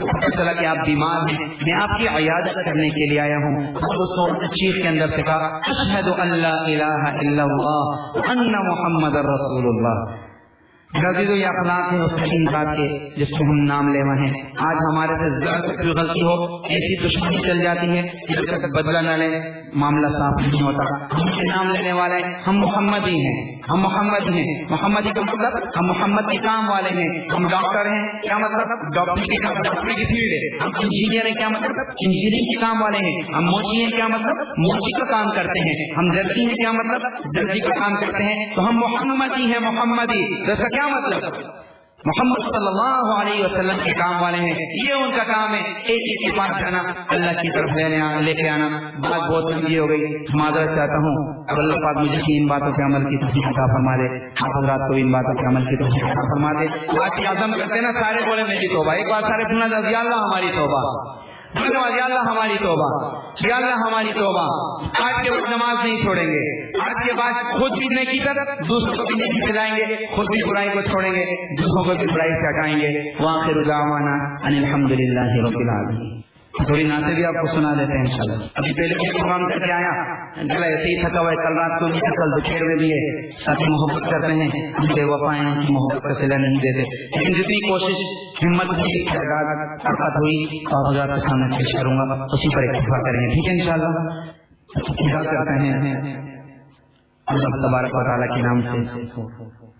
پتہ چلا کہ آپ بیمار ہیں، میں آپ کی عیادت کرنے کے لیے آیا ہوں. اور اس نے چیخ کے اندر سے کہا اشہد ان لا الہ الا اللہ وان محمد رسول اللہ. غزیزو یہ اخلاق ہے اس حکیم ذات کے جس کو ہم نام لیوا ہیں. آج ہمارے سے ذرا سے کوئی غلطی ہو ایسی دشمنی چل جاتی ہے کہ جب تک بدلہ نہ لے معاملہ صاف نہیں ہوتا. ہم کے نام لینے والے ہم محمد ہی ہیں، ہم محمد ہیں. محمدی کا مطلب ہم محمد کے کام والے ہیں. ہم ڈاکٹر ہیں، کیا مطلب ڈاکٹری کی فیلڈ ہے. ہم انجینئر ہیں، کیا مطلب انجینئرنگ کے کام والے ہیں. ہم موچی ہیں، کیا مطلب موچی کا کام کرتے ہیں. ہم درزی ہیں، کیا مطلب درزی کا کام کرتے ہیں. تو ہم محمدی ہیں، محمدی. جیسا کیا مطلب محمد صلی اللہ علیہ وسلم کے کام والے ہیں. یہ ان کا کام ہے، ایک ایک کے پاس جانا، اللہ کی طرف لے کے آنا. بات بہت لمبی ہو گئی، معذرت چاہتا ہوں. اب اللہ پاک مجھے ان باتوں پہ عمل کی توفیق عطا فرما دے، آپ حضرات کو ان باتوں پہ عمل کی توفیق عطا فرما دے. آج عزم کرتے نا سارے بولے میری توبہ. ایک بار سارے سننا چاہیے اللہ ہماری توبہ، یا اللہ ہماری توبہ، یا اللہ ہماری توبہ. آج کے وقت نماز نہیں چھوڑیں گے. آج کے بعد خود بھی نیکی کی طرف، دوسروں کو بھی نیکی سے جائیں گے. خود بھی برائی کو چھوڑیں گے، دوسروں کو بھی برائی سے ہٹائیں گے. وآخر دعوانا ان الحمد للہ رب العالمین. تھوڑی نعتیں بھی آپ کو سنا دیتے ہیں انشاءاللہ. ابھی پہلے بھی پروگرام کر کے آیا، گلا ایسے ہی تھکا ہوا ہے. کل رات کو بھی کل دوپہر میں بھی ہے. ساتھ محبت کرتے ہیں، بے وفا ہیں، محبت کا صلہ نہیں دیتے. لیکن جتنی کوشش ہمت ہوئی، طاقت ہوئی اور حضرات کے سامنے پیش کروں گا، اسی پر اتفاق کریں گے. ٹھیک ہے انشاءاللہ. کرتے ہیں اللہ تبارک و تعالیٰ کے نام سے